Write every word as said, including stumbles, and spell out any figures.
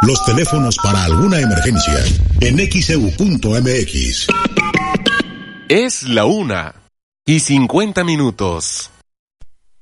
Los teléfonos para alguna emergencia en X E U punto M X. Es la una y cincuenta minutos.